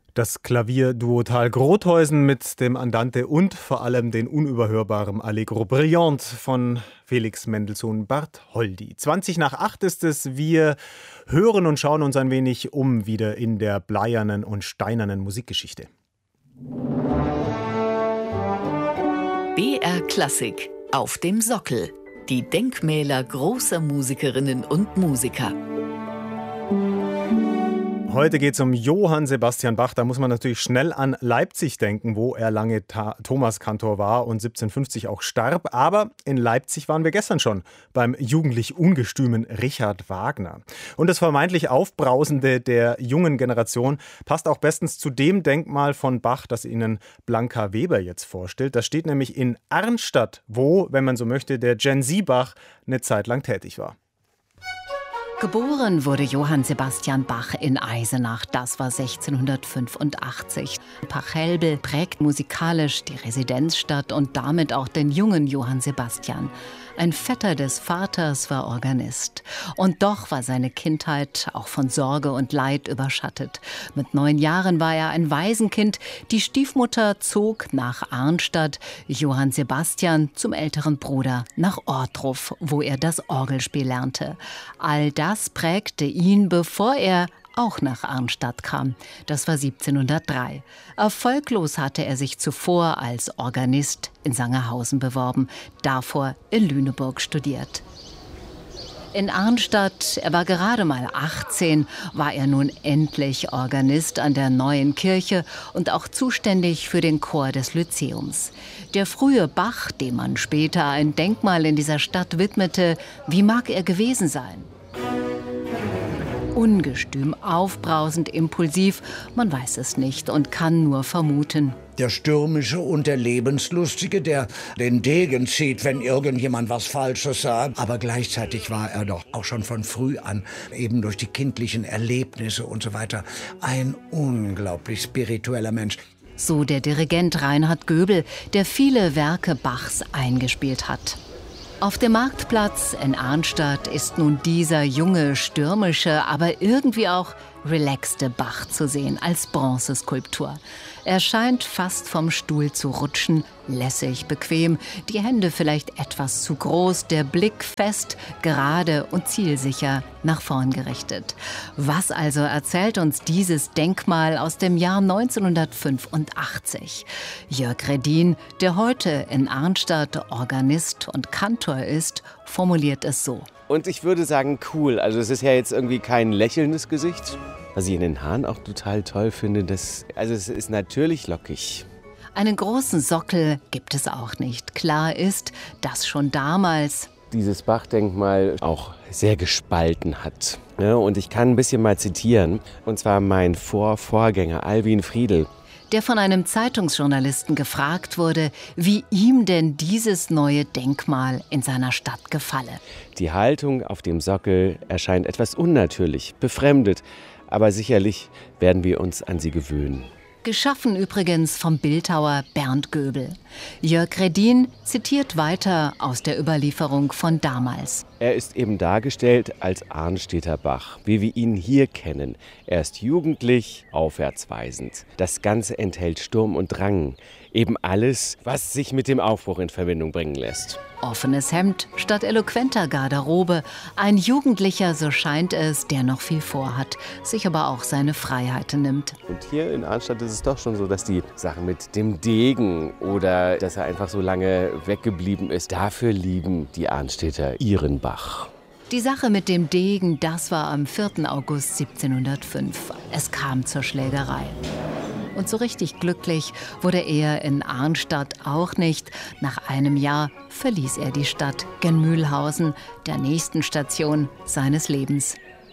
Das Klavierduo Tal Grotheusen mit dem Andante und vor allem den unüberhörbaren Allegro Brillant von Felix Mendelssohn Bartholdy. 7:20 ist es. Wir hören und schauen uns ein wenig um wieder in der bleiernen und steinernen Musikgeschichte. BR Klassik auf dem Sockel. Die Denkmäler großer Musikerinnen und Musiker. Heute geht es um Johann Sebastian Bach. Da muss man natürlich schnell an Leipzig denken, wo er lange Thomaskantor war und 1750 auch starb. Aber in Leipzig waren wir gestern schon beim jugendlich ungestümen Richard Wagner. Und das vermeintlich Aufbrausende der jungen Generation passt auch bestens zu dem Denkmal von Bach, das Ihnen Blanca Weber jetzt vorstellt. Das steht nämlich in Arnstadt, wo, wenn man so möchte, der Gen Z Bach eine Zeit lang tätig war. Geboren wurde Johann Sebastian Bach in Eisenach, das war 1685. Pachelbel prägt musikalisch die Residenzstadt und damit auch den jungen Johann Sebastian. Ein Vetter des Vaters war Organist. Und doch war seine Kindheit auch von Sorge und Leid überschattet. Mit 9 Jahren war er ein Waisenkind. Die Stiefmutter zog nach Arnstadt, Johann Sebastian zum älteren Bruder nach Ohrdruf, wo er das Orgelspiel lernte. All das prägte ihn, bevor er auch nach Arnstadt kam. Das war 1703. Erfolglos hatte er sich zuvor als Organist in Sangerhausen beworben, davor in Lüneburg studiert. In Arnstadt, er war gerade mal 18, war er nun endlich Organist an der neuen Kirche und auch zuständig für den Chor des Lyzeums. Der frühe Bach, dem man später ein Denkmal in dieser Stadt widmete, wie mag er gewesen sein? Ungestüm, aufbrausend, impulsiv, man weiß es nicht und kann nur vermuten. Der Stürmische und der Lebenslustige, der den Degen zieht, wenn irgendjemand was Falsches sagt. Aber gleichzeitig war er doch auch schon von früh an, eben durch die kindlichen Erlebnisse und so weiter, ein unglaublich spiritueller Mensch. So der Dirigent Reinhard Göbel, der viele Werke Bachs eingespielt hat. Auf dem Marktplatz in Arnstadt ist nun dieser junge, stürmische, aber irgendwie auch relaxte Bach zu sehen als Bronzeskulptur. Er scheint fast vom Stuhl zu rutschen, lässig, bequem, die Hände vielleicht etwas zu groß, der Blick fest, gerade und zielsicher nach vorn gerichtet. Was also erzählt uns dieses Denkmal aus dem Jahr 1985? Jörg Redin, der heute in Arnstadt Organist und Kantor ist, formuliert es so. Und ich würde sagen, cool. Also es ist ja jetzt irgendwie kein lächelndes Gesicht. Was ich in den Haaren auch total toll finde, es ist natürlich lockig. Einen großen Sockel gibt es auch nicht. Klar ist, dass schon damals dieses Bach-Denkmal auch sehr gespalten hat. Ja, und ich kann ein bisschen mal zitieren. Und zwar mein Vorgänger Alwin Friedl. Der von einem Zeitungsjournalisten gefragt wurde, wie ihm denn dieses neue Denkmal in seiner Stadt gefalle. Die Haltung auf dem Sockel erscheint etwas unnatürlich, befremdet, aber sicherlich werden wir uns an sie gewöhnen. Geschaffen übrigens vom Bildhauer Bernd Göbel. Jörg Redin zitiert weiter aus der Überlieferung von damals. Er ist eben dargestellt als Arnstädter Bach, wie wir ihn hier kennen. Er ist jugendlich, aufwärtsweisend. Das Ganze enthält Sturm und Drang. Eben alles, was sich mit dem Aufbruch in Verbindung bringen lässt. Offenes Hemd statt eloquenter Garderobe. Ein Jugendlicher, so scheint es, der noch viel vorhat, sich aber auch seine Freiheiten nimmt. Und hier in Arnstadt ist es doch schon so, dass die Sachen mit dem Degen oder dass er einfach so lange weggeblieben ist, dafür lieben die Arnstädter ihren Bach. Die Sache mit dem Degen, das war am 4. August 1705. Es kam zur Schlägerei. Und so richtig glücklich wurde er in Arnstadt auch nicht. Nach einem Jahr verließ er die Stadt gen Mühlhausen, der nächsten Station seines Lebens.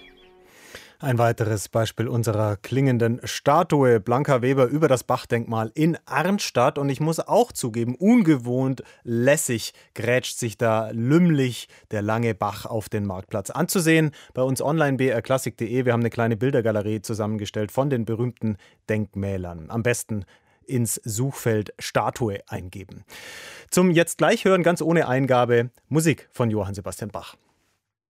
Ein weiteres Beispiel unserer klingenden Statue, Blanca Weber über das Bach-Denkmal in Arnstadt. Und ich muss auch zugeben, ungewohnt lässig grätscht sich da lümmlich der lange Bach auf den Marktplatz. Anzusehen bei uns online brklassik.de. Wir haben eine kleine Bildergalerie zusammengestellt von den berühmten Denkmälern. Am besten ins Suchfeld Statue eingeben. Zum jetzt gleich hören, ganz ohne Eingabe, Musik von Johann Sebastian Bach.